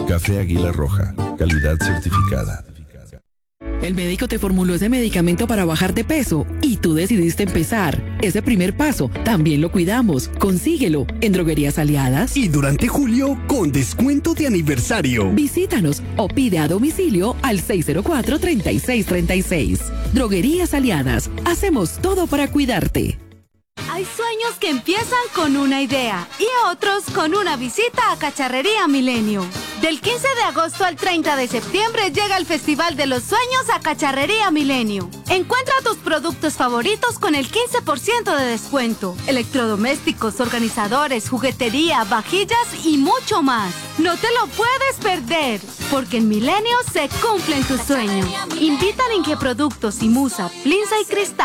Café Águila Roja, calidad certificada. El médico te formuló ese medicamento para bajar de peso y tú decidiste empezar. Ese primer paso también lo cuidamos. Consíguelo en Droguerías Aliadas. Y durante julio, con descuento de aniversario. Visítanos o pide a domicilio al 604-3636. Droguerías Aliadas. Hacemos todo para cuidarte. Hay sueños que empiezan con una idea y otros con una visita a Cacharrería Milenio. Del 15 de agosto al 30 de septiembre llega el Festival de los Sueños a Cacharrería Milenio. Encuentra tus productos favoritos con el 15% de descuento. Electrodomésticos, organizadores, juguetería, vajillas y mucho más. No te lo puedes perder, porque en Milenio se cumplen tus sueños. Invitan Inge Productos y Musa, Plinza y Cristal.